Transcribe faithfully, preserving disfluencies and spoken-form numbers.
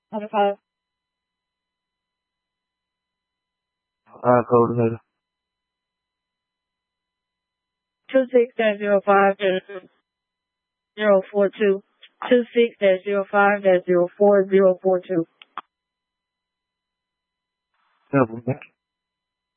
Number five. Uh, code later. Two six dash zero five dash zero four two. Two six dash zero five dash zero four zero four two. Double back.